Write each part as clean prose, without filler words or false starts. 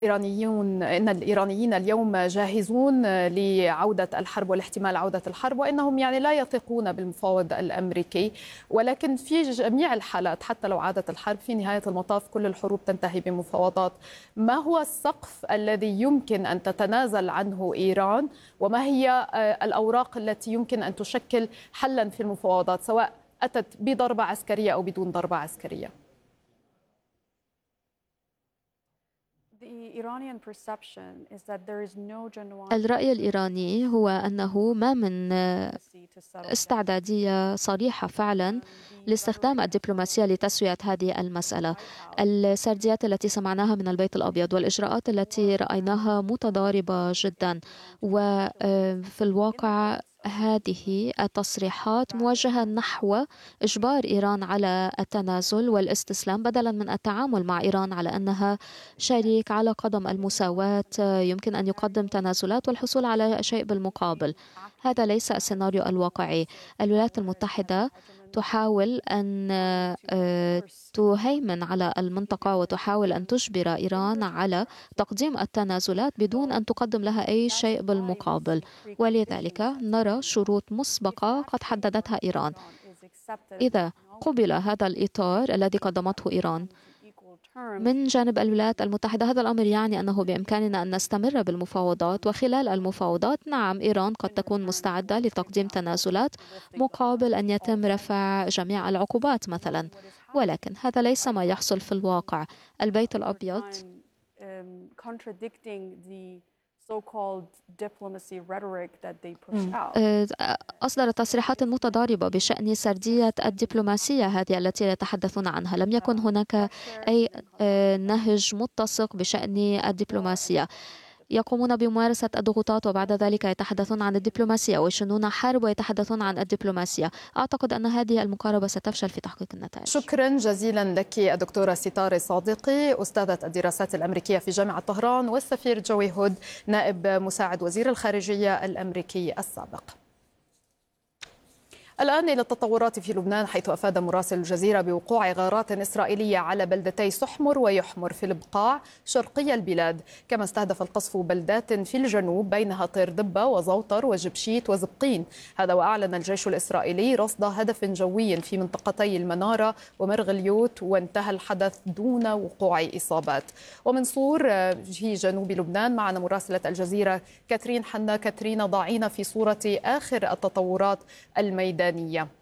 إن الإيرانيين اليوم جاهزون لعودة الحرب والاحتمال عودة الحرب، وإنهم لا يثقون بالمفاوض الأمريكي. ولكن في جميع الحالات حتى لو عادت الحرب في نهاية المطاف كل الحروب تنتهي بمفاوضات. ما هو السقف الذي يمكن أن تتنازل عنه إيران، وما هي الأوراق التي يمكن أن تشكل حلا في المفاوضات سواء أتت بضربة عسكرية أو بدون ضربة عسكرية؟ الرأي الإيراني هو أنه ما من استعدادية صريحة فعلا لاستخدام الدبلوماسية لتسوية هذه المسألة. السرديات التي سمعناها من البيت الأبيض والإجراءات التي رأيناها متضاربة جدا، وفي الواقع هذه التصريحات موجهة نحو إجبار إيران على التنازل والاستسلام بدلا من التعامل مع إيران على أنها شريك على قدم المساواة يمكن أن يقدم تنازلات والحصول على شيء بالمقابل. هذا ليس السيناريو الواقعي. الولايات المتحدة تحاول أن تهيمن على المنطقة وتحاول أن تجبر إيران على تقديم التنازلات بدون أن تقدم لها أي شيء بالمقابل، ولذلك نرى شروط مسبقة قد حددتها إيران. إذا قبل هذا الإطار الذي قدمته إيران من جانب الولايات المتحدة، هذا الأمر يعني أنه بإمكاننا أن نستمر بالمفاوضات، وخلال المفاوضات نعم إيران قد تكون مستعدة لتقديم تنازلات مقابل أن يتم رفع جميع العقوبات مثلا، ولكن هذا ليس ما يحصل في الواقع. البيت الأبيض أصدر تصريحات متضاربة بشأن سردية الدبلوماسية هذه التي يتحدثون عنها. لم يكن هناك أي نهج متسق بشأن الدبلوماسية. يقومون بممارسة الضغوطات وبعد ذلك يتحدثون عن الدبلوماسية، ويشنون حرب ويتحدثون عن الدبلوماسية. أعتقد أن هذه المقاربة ستفشل في تحقيق النتائج. شكرا جزيلا لك الدكتورة ستار صادقي، أستاذة الدراسات الأمريكية في جامعة طهران، والسفير جوي هود نائب مساعد وزير الخارجية الأمريكي السابق. الآن إلى التطورات في لبنان، حيث أفاد مراسل الجزيرة بوقوع غارات إسرائيلية على بلدتي سحمر ويحمر في البقاع شرقي البلاد، كما استهدف القصف بلدات في الجنوب بينها طير دبة وزوطر وجبشيت وزبقين. هذا وأعلن الجيش الإسرائيلي رصد هدف جوي في منطقتي المنارة ومرغليوت، وانتهى الحدث دون وقوع إصابات. ومن صور في جنوب لبنان معنا مراسلة الجزيرة كاترين حنا. كاترين، ضعينا في صورة آخر التطورات الميدانية.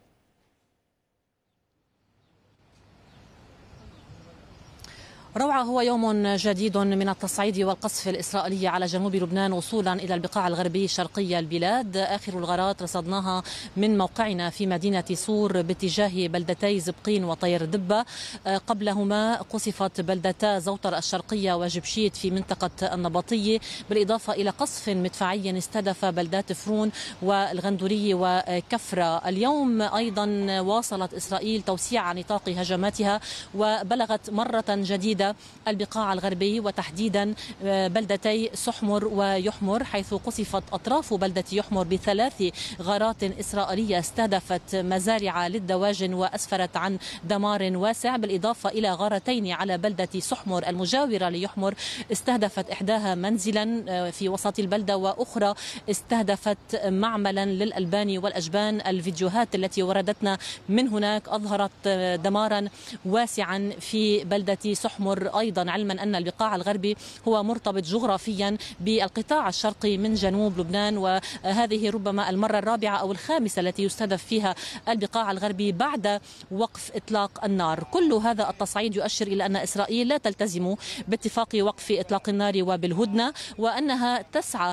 روعة، هو يوم جديد من التصعيد والقصف الإسرائيلي على جنوب لبنان وصولا إلى البقاع الغربي شرقي البلاد. آخر الغارات رصدناها من موقعنا في مدينة صور باتجاه بلدتي زبقين وطير دبة. قبلهما قصفت بلدتا زوطر الشرقية وجبشيت في منطقة النبطية، بالإضافة إلى قصف مدفعي استهدف بلدات فرون والغندورية وكفرة. اليوم أيضا واصلت إسرائيل توسيع نطاق هجماتها وبلغت مرة جديدة البقاع الغربي، وتحديدا بلدتي سحمر ويحمر، حيث قصفت أطراف بلدة يحمر بثلاث غارات إسرائيلية استهدفت مزارع للدواجن وأسفرت عن دمار واسع، بالإضافة إلى غارتين على بلدة سحمر المجاورة ليحمر استهدفت إحداها منزلا في وسط البلدة، وأخرى استهدفت معملا للألبان والأجبان. الفيديوهات التي وردتنا من هناك أظهرت دمارا واسعا في بلدة سحمر أيضا، علما أن البقاع الغربي هو مرتبط جغرافيا بالقطاع الشرقي من جنوب لبنان، وهذه ربما المرة الرابعة أو الخامسة التي يستهدف فيها البقاع الغربي بعد وقف إطلاق النار. كل هذا التصعيد يؤشر إلى أن إسرائيل لا تلتزم باتفاق وقف إطلاق النار وبالهدنة، وأنها تسعى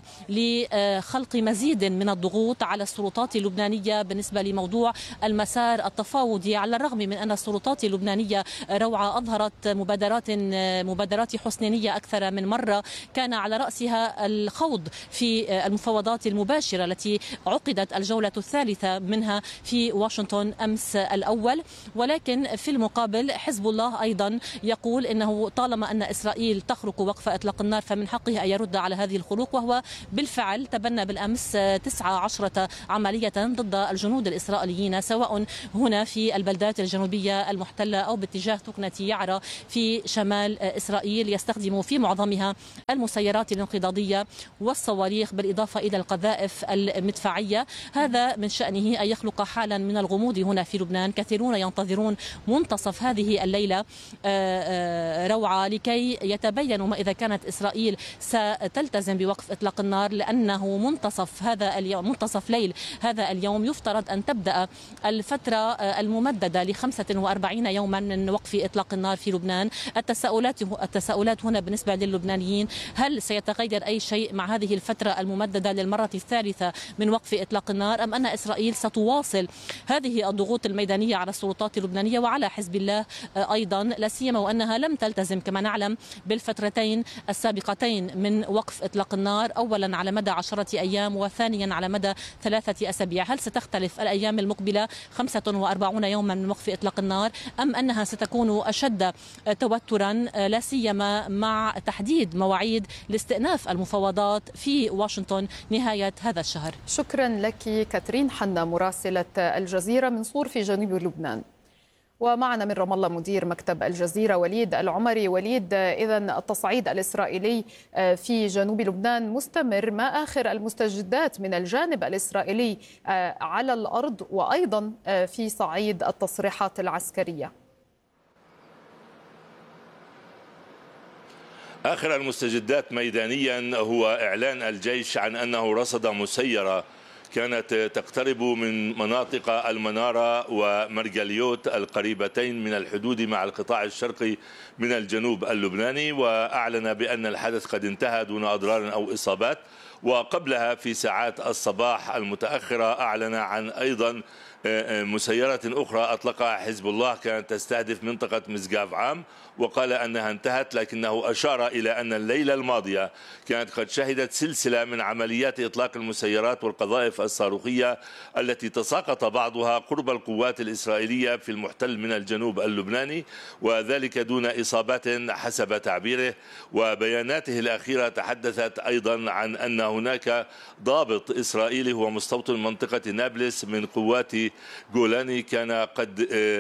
لخلق مزيد من الضغوط على السلطات اللبنانية بالنسبة لموضوع المسار التفاوضي، على الرغم من أن السلطات اللبنانية روعة أظهرت مبادرات حسنية أكثر من مرة كان على رأسها الخوض في المفاوضات المباشرة التي عقدت الجولة الثالثة منها في واشنطن أمس الأول. ولكن في المقابل حزب الله أيضا يقول إنه طالما أن إسرائيل تخرق وقف إطلاق النار فمن حقه أن يرد على هذه الخروق، وهو بالفعل تبنى بالأمس 19 عملية ضد الجنود الإسرائيليين، سواء هنا في البلدات الجنوبية المحتلة أو باتجاه تكنة يعرى في شمال إسرائيل يستخدم في معظمها المسيرات الانقضاضية والصواريخ بالإضافة إلى القذائف المدفعية. هذا من شأنه أن يخلق حالا من الغموض هنا في لبنان. كثيرون ينتظرون منتصف هذه الليلة روعة لكي يتبين ما إذا كانت إسرائيل ستلتزم بوقف إطلاق النار، لأنه منتصف هذا اليوم، منتصف ليل هذا اليوم، يفترض أن تبدأ الفترة الممددة ل 45 يوما من وقف إطلاق النار في لبنان. التساؤلات هنا بالنسبة للبنانيين: هل سيتغير أي شيء مع هذه الفترة الممددة للمرة الثالثة من وقف إطلاق النار، أم أن إسرائيل ستواصل هذه الضغوط الميدانية على السلطات اللبنانية وعلى حزب الله أيضا، لا سيما وأنها لم تلتزم كما نعلم بالفترتين السابقتين من وقف إطلاق النار، أولا على مدى 10 أيام وثانيا على مدى 3 أسابيع. هل ستختلف الأيام المقبلة 45 يوما من وقف إطلاق النار، أم أنها ستكون أشد توترا لا سيما مع تحديد مواعيد لاستئناف المفاوضات في واشنطن نهاية هذا الشهر؟ شكرا لك كاترين حنا مراسلة الجزيرة من صور في جنوب لبنان. ومعنا من رام الله مدير مكتب الجزيرة وليد العمري. وليد، إذن التصعيد الإسرائيلي في جنوب لبنان مستمر، ما آخر المستجدات من الجانب الإسرائيلي على الأرض وأيضا في صعيد التصريحات العسكرية؟ آخر المستجدات ميدانيا هو إعلان الجيش عن أنه رصد مسيرة كانت تقترب من مناطق المنارة ومرجليوت القريبتين من الحدود مع القطاع الشرقي من الجنوب اللبناني، وأعلن بأن الحدث قد انتهى دون أضرار أو إصابات. وقبلها في ساعات الصباح المتأخرة أعلن عن أيضا مسيرة أخرى أطلقها حزب الله كانت تستهدف منطقة مسقاف عام، وقال أنها انتهت، لكنه أشار إلى أن الليلة الماضية كانت قد شهدت سلسلة من عمليات إطلاق المسيرات والقذائف الصاروخية التي تساقط بعضها قرب القوات الإسرائيلية في المحتل من الجنوب اللبناني، وذلك دون إصابات حسب تعبيره. وبياناته الأخيرة تحدثت أيضا عن أن هناك ضابط إسرائيلي هو مستوطن منطقة نابلس من قوات جولاني كان قد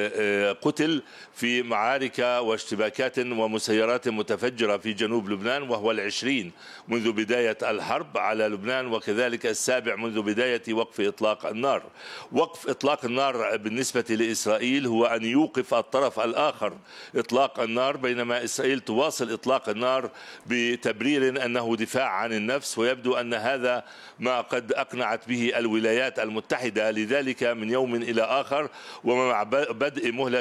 قتل في معارك واشتباكات ومسيرات متفجرة في جنوب لبنان، وهو ال20 منذ بداية الحرب على لبنان، وكذلك ال7 منذ بداية وقف إطلاق النار. وقف إطلاق النار بالنسبة لإسرائيل هو أن يوقف الطرف الآخر إطلاق النار، بينما إسرائيل تواصل إطلاق النار بتبرير أنه دفاع عن النفس، ويبدو أن هذا ما قد أقنعت به الولايات المتحدة. لذلك من يوم إلى آخر ومع بدء مهلة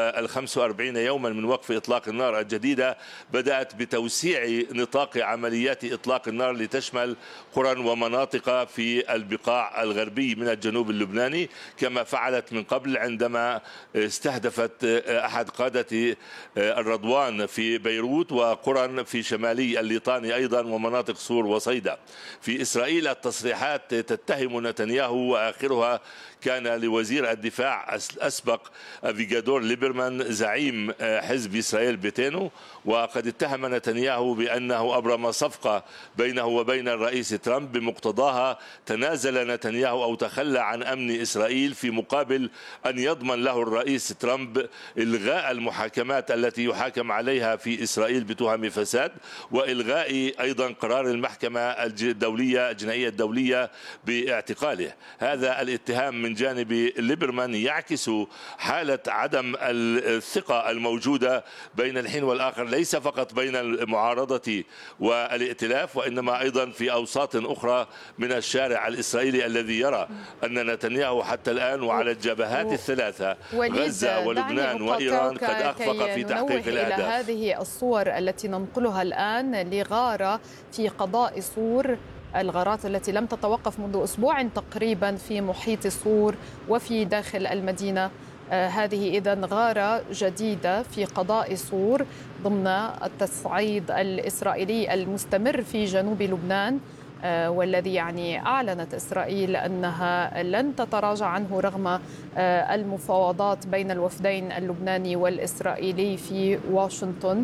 45 يوما من وقف إطلاق النار الجديدة، بدأت بتوسيع نطاق عمليات إطلاق النار لتشمل قرى ومناطق في البقاع الغربي من الجنوب اللبناني، كما فعلت من قبل عندما استهدفت أحد قادة الرضوان في بيروت وقرى في شمالي الليطاني أيضا ومناطق صور وصيدا. في إسرائيل التصريحات تتهم نتنياهو، وآخرها كان لوزير الدفاع الأسبق أفيغادور ليبرمان زعيم حزب إسرائيل بيتينو، وقد اتهم نتنياهو بأنه أبرم صفقة بينه وبين الرئيس ترامب بمقتضاها تنازل نتنياهو أو تخلى عن أمن إسرائيل في مقابل أن يضمن له الرئيس ترامب إلغاء المحاكمات التي يحاكم عليها في إسرائيل بتهم فساد، وإلغاء أيضا قرار المحكمة الدولية الجنائية الدولية باعتقاله. هذا الاتهام من جانب ليبرمان يعكس حالة عدم الثقة الموجودة بين الحين والآخر، ليس فقط بين المعارضة والائتلاف، وإنما أيضا في أوساط أخرى من الشارع الإسرائيلي الذي يرى أن نتنياهو حتى الآن وعلى الجبهات الثلاثة غزة ولبنان وإيران قد أخفق في تحقيق الأهداف. هذه الصور التي ننقلها الآن لغارة في قضاء صور، الغارات التي لم تتوقف منذ أسبوع تقريبا في محيط صور وفي داخل المدينة. هذه إذن غارة جديدة في قضاء صور ضمن التصعيد الإسرائيلي المستمر في جنوب لبنان، والذي يعني أعلنت إسرائيل أنها لن تتراجع عنه رغم المفاوضات بين الوفدين اللبناني والإسرائيلي في واشنطن.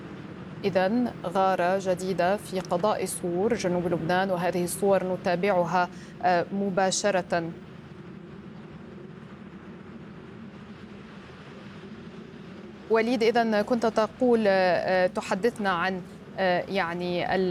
إذن غارة جديدة في قضاء صور جنوب لبنان، وهذه الصور نتابعها مباشرة. وليد، إذن كنت تقول تحدثنا عن يعني